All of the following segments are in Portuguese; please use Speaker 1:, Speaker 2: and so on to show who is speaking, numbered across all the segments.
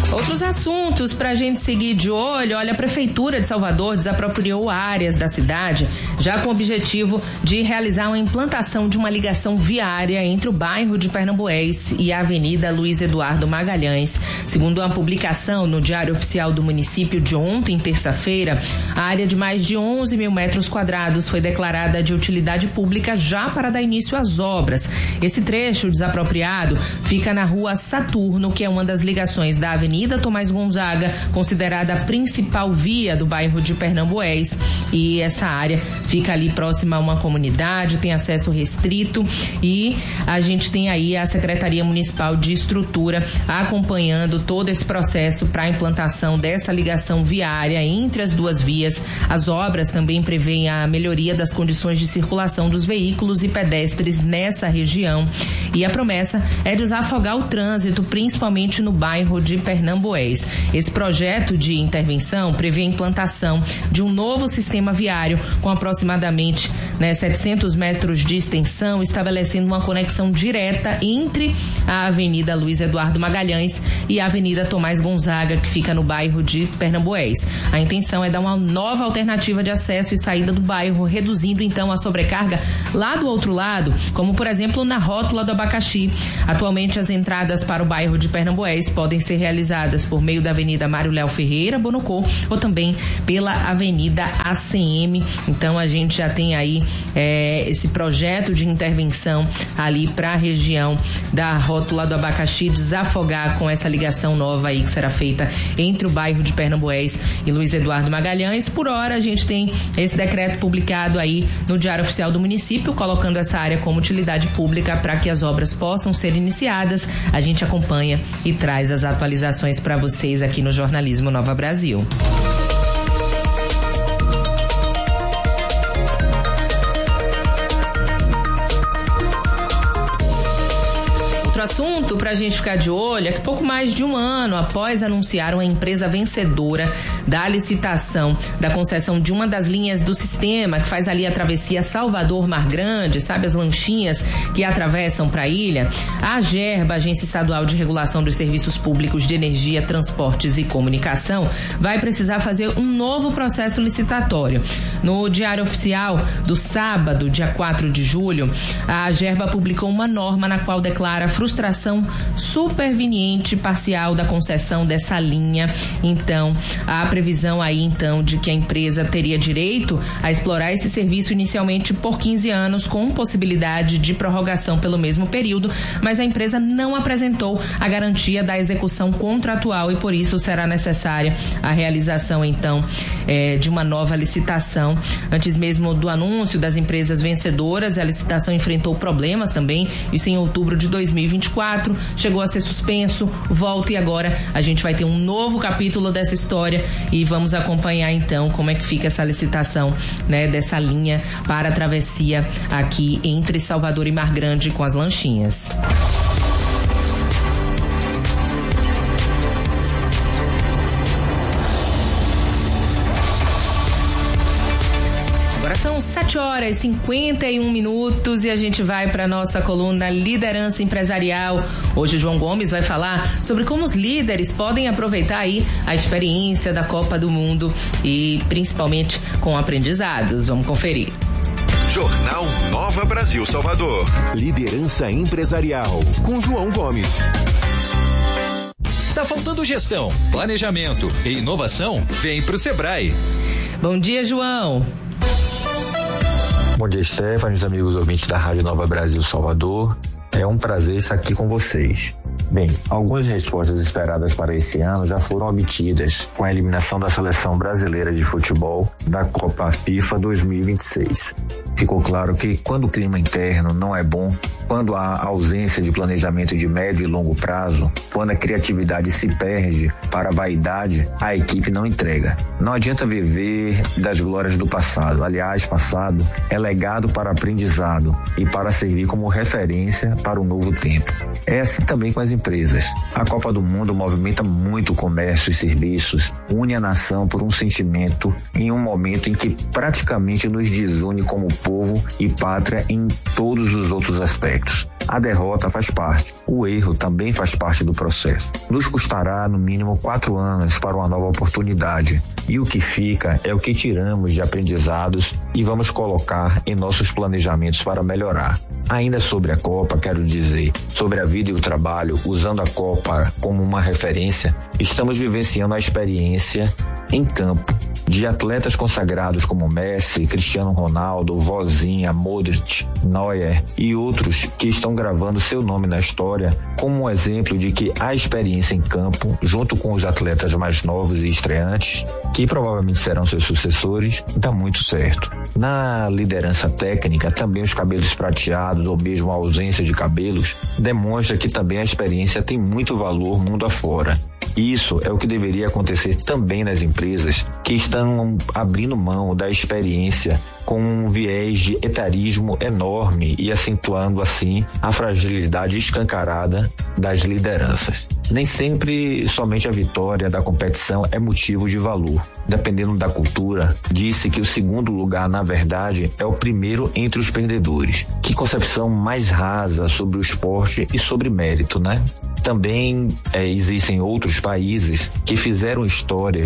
Speaker 1: Outros assuntos para a gente seguir de olho. Olha, a Prefeitura de Salvador desapropriou áreas da cidade já com o objetivo de realizar uma implantação de uma ligação viária entre o bairro de Pernambués e a Avenida Luiz Eduardo Magalhães. Segundo uma publicação no Diário Oficial do município de ontem, terça-feira, a área de mais de 11 mil metros quadrados foi declarada de utilidade pública já para dar início às obras. Esse trecho desapropriado fica na Rua Saturno, que é uma das ligações da Avenida Tomás Gonzaga, considerada a principal via do bairro de Pernambués, e essa área fica ali próxima a uma comunidade, tem acesso restrito, e a gente tem aí a Secretaria Municipal de Estrutura acompanhando todo esse processo para a implantação dessa ligação viária entre as duas vias. As obras também prevêem a melhoria das condições de circulação dos veículos e pedestres nessa região, e a promessa é desafogar o trânsito, principalmente no bairro de Pernambués. Esse projeto de intervenção prevê a implantação de um novo sistema viário com aproximadamente 700 metros de extensão, estabelecendo uma conexão direta entre a Avenida Luiz Eduardo Magalhães e a Avenida Tomás Gonzaga, que fica no bairro de Pernambués. A intenção é dar uma nova alternativa de acesso e saída do bairro, reduzindo então a sobrecarga lá do outro lado, como por exemplo na rótula do Abacaxi. Atualmente as entradas para o bairro de Pernambués podem ser realizadas por meio da Avenida Mário Léo Ferreira, Bonocô, ou também pela Avenida ACM. Então a gente já tem aí esse projeto de intervenção ali para a região da rótula do Abacaxi, desafogar com essa ligação nova aí que será feita entre o bairro de Pernambués e Luiz Eduardo Magalhães. Por hora a gente tem esse decreto publicado aí no Diário Oficial do município, colocando essa área como utilidade pública para que as obras possam ser iniciadas. A gente acompanha e traz as atualizações para vocês aqui no Jornalismo Nova Brasil. Outro assunto para a gente ficar de olho é que pouco mais de um ano após anunciar a empresa vencedora da licitação da concessão de uma das linhas do sistema que faz ali a travessia Salvador-Mar Grande, sabe, as lanchinhas que atravessam para a ilha, a AGERBA, Agência Estadual de Regulação dos Serviços Públicos de Energia, Transportes e Comunicação, vai precisar fazer um novo processo licitatório. No Diário Oficial do sábado, dia 4 de julho, a AGERBA publicou uma norma na qual declara frustração superveniente parcial da concessão dessa linha. Então, a previsão aí então de que a empresa teria direito a explorar esse serviço inicialmente por 15 anos, com possibilidade de prorrogação pelo mesmo período, mas a empresa não apresentou a garantia da execução contratual e por isso será necessária a realização então de uma nova licitação. Antes mesmo do anúncio das empresas vencedoras, a licitação enfrentou problemas também, isso em outubro de 2024, chegou a ser suspenso, volta, e agora a gente vai ter um novo capítulo dessa história e vamos acompanhar então como é que fica essa licitação, dessa linha para a travessia aqui entre Salvador e Mar Grande com as lanchinhas. São 7h51 e a gente vai para a nossa coluna Liderança Empresarial. Hoje o João Gomes vai falar sobre como os líderes podem aproveitar aí a experiência da Copa do Mundo e principalmente com aprendizados. Vamos conferir.
Speaker 2: Jornal Nova Brasil Salvador. Liderança Empresarial com João Gomes.
Speaker 3: Tá faltando gestão, planejamento e inovação? Vem pro Sebrae.
Speaker 1: Bom dia, João.
Speaker 4: Bom dia, Stephanie, amigos ouvintes da Rádio Nova Brasil Salvador. É um prazer estar aqui com vocês. Bem, algumas respostas esperadas para esse ano já foram obtidas com a eliminação da seleção brasileira de futebol da Copa FIFA 2026. Ficou claro que quando o clima interno não é bom, quando há ausência de planejamento de médio e longo prazo, quando a criatividade se perde para a vaidade, a equipe não entrega. Não adianta viver das glórias do passado. Aliás, passado é legado para aprendizado e para servir como referência para o novo tempo. É assim também com as empresas. A Copa do Mundo movimenta muito comércio e serviços, une a nação por um sentimento em um momento em que praticamente nos desune como povo e pátria em todos os outros aspectos. A derrota faz parte. O erro também faz parte do processo. Nos custará, no mínimo, 4 anos para uma nova oportunidade. E o que fica é o que tiramos de aprendizados e vamos colocar em nossos planejamentos para melhorar. Ainda sobre a Copa, quero dizer, sobre a vida e o trabalho, usando a Copa como uma referência, estamos vivenciando a experiência em campo de atletas consagrados como Messi, Cristiano Ronaldo, Vozinha, Modric, Neuer e outros que estão gravando seu nome na história como um exemplo de que a experiência em campo, junto com os atletas mais novos e estreantes, que provavelmente serão seus sucessores, dá muito certo. Na liderança técnica, também os cabelos prateados ou mesmo a ausência de cabelos demonstra que também a experiência tem muito valor mundo afora. Isso é o que deveria acontecer também nas empresas que estão abrindo mão da experiência com um viés de etarismo enorme e acentuando assim a fragilidade escancarada das lideranças. Nem sempre somente a vitória da competição é motivo de valor. Dependendo da cultura, disse que o segundo lugar, na verdade, é o primeiro entre os perdedores. Que concepção mais rasa sobre o esporte e sobre mérito, né? Também existem outros países que fizeram história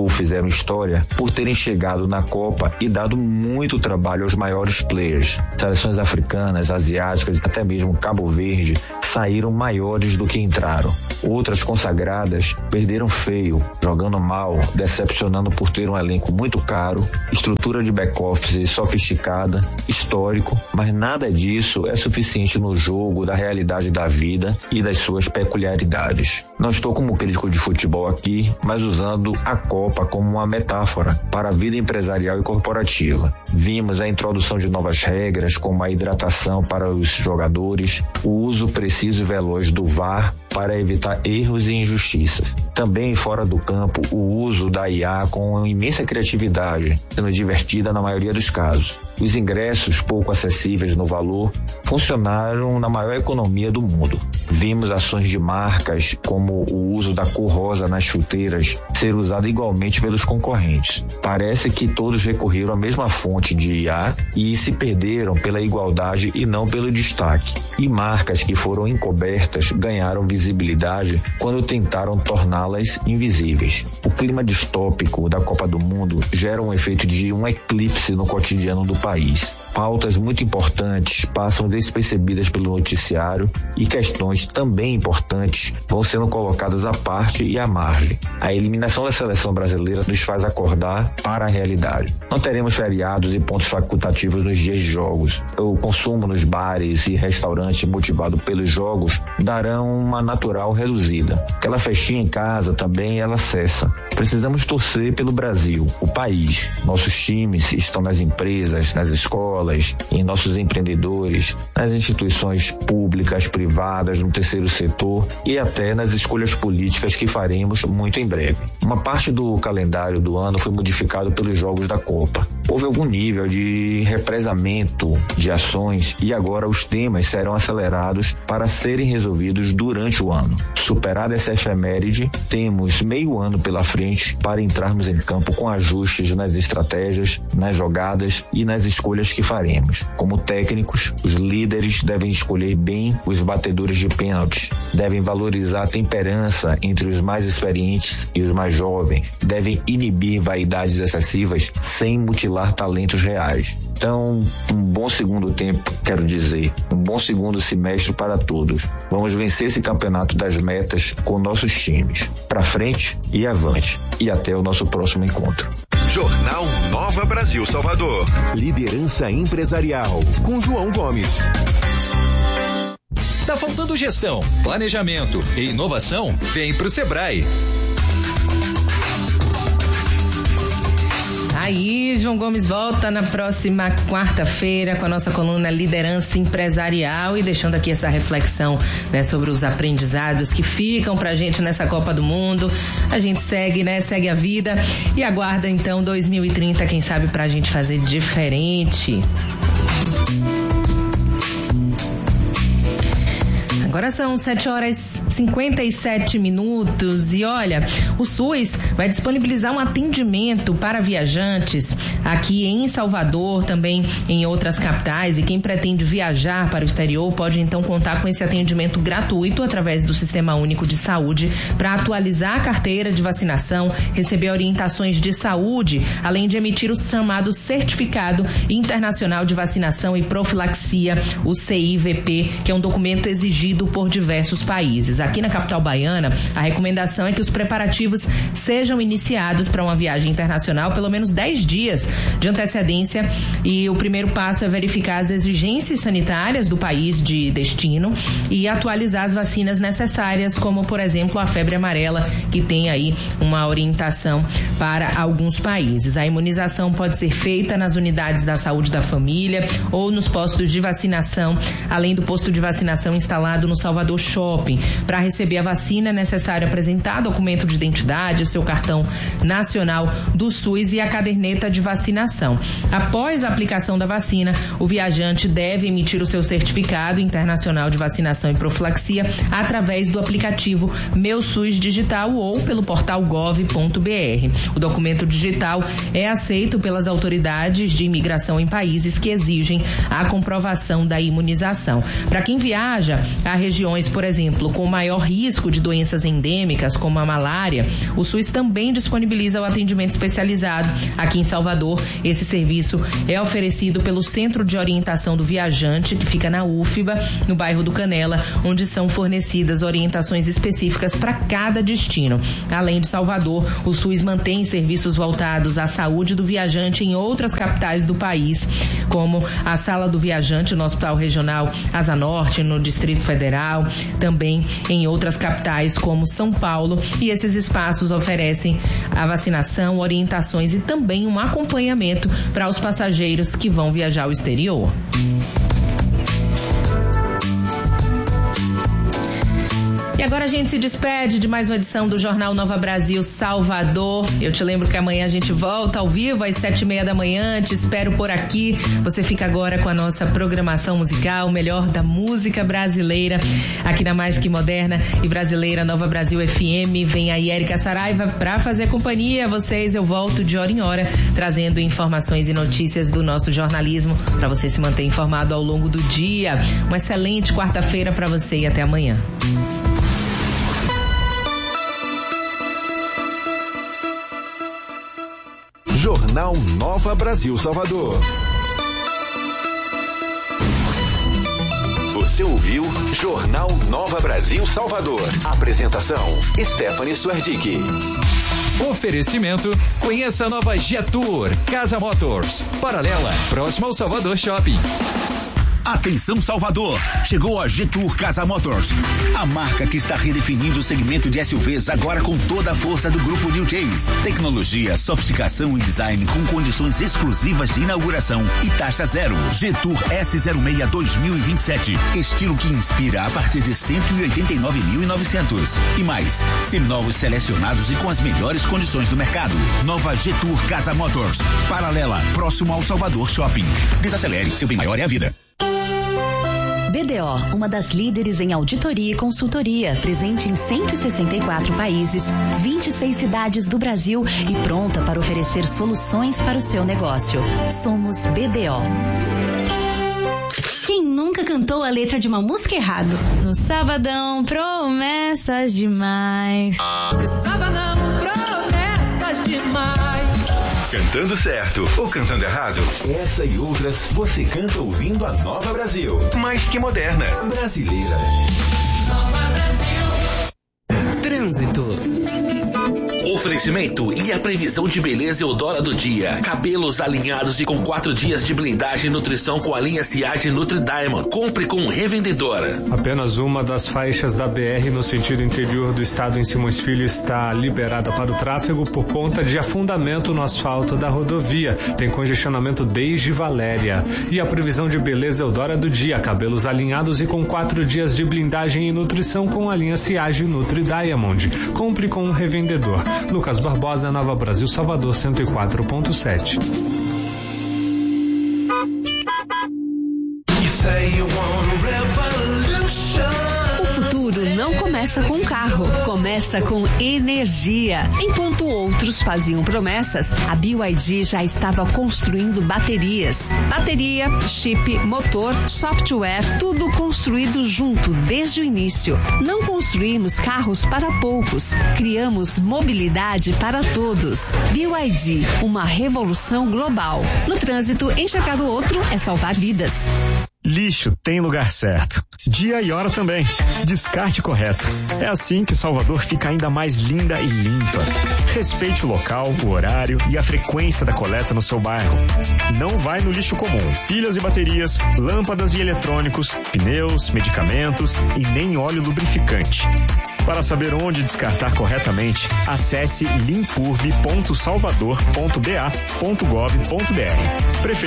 Speaker 4: por terem chegado na Copa e dado muito trabalho aos maiores players. Seleções africanas, asiáticas, até mesmo Cabo Verde, saíram maiores do que entraram. Outras consagradas perderam feio, jogando mal, decepcionando por ter um elenco muito caro, estrutura de back-office sofisticada, histórico, mas nada disso é suficiente no jogo da realidade da vida e das suas peculiaridades. Não estou como crítico de futebol aqui, mas usando a Copa como uma metáfora para a vida empresarial e corporativa. Vimos a introdução de novas regras, como a hidratação para os jogadores, o uso preciso e veloz do VAR para evitar erros e injustiças. Também fora do campo, o uso da IA com imensa criatividade, sendo divertida na maioria dos casos. Os ingressos, pouco acessíveis no valor, funcionaram na maior economia do mundo. Vimos ações de marcas, como o uso da cor rosa nas chuteiras, ser usado igualmente pelos concorrentes. Parece que todos recorreram à mesma fonte de IA e se perderam pela igualdade e não pelo destaque. E marcas que foram encobertas ganharam visibilidade quando tentaram torná-las invisíveis. O clima distópico da Copa do Mundo gera um efeito de um eclipse no cotidiano do país. Pautas muito importantes passam despercebidas pelo noticiário e questões também importantes vão sendo colocadas à parte e à margem. A eliminação da seleção brasileira nos faz acordar para a realidade. Não teremos feriados e pontos facultativos nos dias de jogos. O consumo nos bares e restaurantes motivado pelos jogos darão uma natural reduzida. Aquela festinha em casa também ela cessa. Precisamos torcer pelo Brasil, o país. Nossos times estão nas empresas, nas escolas, em nossos empreendedores, nas instituições públicas, privadas, no terceiro setor e até nas escolhas políticas que faremos muito em breve. Uma parte do calendário do ano foi modificado pelos jogos da Copa. Houve algum nível de represamento de ações e agora os temas serão acelerados para serem resolvidos durante o ano. Superada essa efeméride, temos meio ano pela frente para entrarmos em campo com ajustes nas estratégias, nas jogadas e nas escolhas que faremos. Como técnicos, os líderes devem escolher bem os batedores de pênaltis, devem valorizar a temperança entre os mais experientes e os mais jovens, devem inibir vaidades excessivas sem mutilar talentos reais. Então, um bom segundo tempo, quero dizer, um bom segundo semestre para todos. Vamos vencer esse campeonato das metas com nossos times. Pra frente e avante. E até o nosso próximo encontro.
Speaker 2: Jornal Nova Brasil Salvador. Liderança empresarial com João Gomes.
Speaker 3: Tá faltando gestão, planejamento e inovação? Vem pro Sebrae.
Speaker 1: Aí, João Gomes volta na próxima quarta-feira com a nossa coluna Liderança Empresarial e deixando aqui essa reflexão, né, sobre os aprendizados que ficam pra gente nessa Copa do Mundo. A gente segue, né, segue a vida e aguarda então 2030, quem sabe pra gente fazer diferente. Agora são 7h57 e olha, o SUS vai disponibilizar um atendimento para viajantes aqui em Salvador, também em outras capitais, e quem pretende viajar para o exterior pode então contar com esse atendimento gratuito através do Sistema Único de Saúde para atualizar a carteira de vacinação, receber orientações de saúde, além de emitir o chamado Certificado Internacional de Vacinação e Profilaxia, o CIVP, que é um documento exigido por diversos países. Aqui na capital baiana, a recomendação é que os preparativos sejam iniciados para uma viagem internacional pelo menos 10 dias de antecedência, e o primeiro passo é verificar as exigências sanitárias do país de destino e atualizar as vacinas necessárias, como por exemplo a febre amarela, que tem aí uma orientação para alguns países. A imunização pode ser feita nas unidades da saúde da família ou nos postos de vacinação, além do posto de vacinação instalado no Salvador Shopping. Para receber a vacina é necessário apresentar documento de identidade, o seu cartão nacional do SUS e a caderneta de vacinação. Após a aplicação da vacina, o viajante deve emitir o seu certificado internacional de vacinação e profilaxia através do aplicativo Meu SUS Digital ou pelo portal gov.br. O documento digital é aceito pelas autoridades de imigração em países que exigem a comprovação da imunização. Para quem viaja a regiões, por exemplo, com maior risco de doenças endêmicas, como a malária, o SUS também disponibiliza o atendimento especializado. Aqui em Salvador, esse serviço é oferecido pelo Centro de Orientação do Viajante, que fica na UFBA, no bairro do Canela, onde são fornecidas orientações específicas para cada destino. Além de Salvador, o SUS mantém serviços voltados à saúde do viajante em outras capitais do país, como a Sala do Viajante no Hospital Regional Asa Norte, no Distrito Federal, também em outras capitais como São Paulo, e esses espaços oferecem a vacinação, orientações e também um acompanhamento para os passageiros que vão viajar ao exterior. E agora a gente se despede de mais uma edição do Jornal Nova Brasil Salvador. Eu te lembro que amanhã a gente volta ao vivo às 7h30. Te espero por aqui. Você fica agora com a nossa programação musical, o melhor da música brasileira, aqui na Mais Que Moderna e Brasileira Nova Brasil FM. Vem aí Érica Saraiva para fazer companhia a vocês. Eu volto de hora em hora, trazendo informações e notícias do nosso jornalismo para você se manter informado ao longo do dia. Uma excelente quarta-feira para você e até amanhã.
Speaker 2: Jornal Nova Brasil Salvador. Você ouviu Jornal Nova Brasil Salvador. Apresentação: Stephanie Suerdick.
Speaker 3: Oferecimento: conheça a nova Jetour Casa Motors, paralela, próximo ao Salvador Shopping.
Speaker 5: Atenção Salvador, chegou a Jetour Casa Motors, a marca que está redefinindo o segmento de SUVs agora com toda a força do grupo New Chase. Tecnologia, sofisticação e design com condições exclusivas de inauguração e taxa zero. Jetour S06 2027, estilo que inspira a partir de 189.900. E mais, seminovos selecionados e com as melhores condições do mercado. Nova Jetour Casa Motors, paralela, próximo ao Salvador Shopping. Desacelere, seu bem maior é a vida.
Speaker 6: BDO, uma das líderes em auditoria e consultoria, presente em 164 países, 26 cidades do Brasil e pronta para oferecer soluções para o seu negócio. Somos BDO.
Speaker 7: Quem nunca cantou a letra de uma música errado?
Speaker 8: No sabadão, promessas demais.
Speaker 1: No sabadão, promessas demais.
Speaker 2: Cantando certo ou cantando errado? Essa e outras você canta ouvindo a Nova Brasil. Mais que moderna. Brasileira.
Speaker 1: Nova Brasil.
Speaker 9: Trânsito. Oferecimento e a previsão de beleza Eudora do dia. Cabelos alinhados e com 4 dias de blindagem e nutrição com a linha Ciad Nutri Diamond. Compre com revendedora.
Speaker 10: Apenas uma das faixas da BR no sentido interior do estado em Simões Filho está liberada para o tráfego por conta de afundamento no asfalto da rodovia. Tem congestionamento desde Valéria. E a previsão de beleza Eudora do dia. Cabelos alinhados e com 4 dias de blindagem e nutrição com a linha Ciad Nutri Diamond. Compre com um revendedor. Lucas Barbosa, Nova Brasil, Salvador, 104.7.
Speaker 11: começa com carro, começa com energia. Enquanto outros faziam promessas, a BYD já estava construindo baterias. Bateria, chip, motor, software, tudo construído junto desde o início. Não construímos carros para poucos, criamos mobilidade para todos. BYD, uma revolução global. No trânsito, enxergar o outro é salvar vidas.
Speaker 12: Lixo tem lugar certo. Dia e hora também. Descarte correto. É assim que Salvador fica ainda mais linda e limpa. Respeite o local, o horário e a frequência da coleta no seu bairro. Não vai no lixo comum. Pilhas e baterias, lâmpadas e eletrônicos, pneus, medicamentos e nem óleo lubrificante. Para saber onde descartar corretamente, acesse limpurb.salvador.ba.gov.br.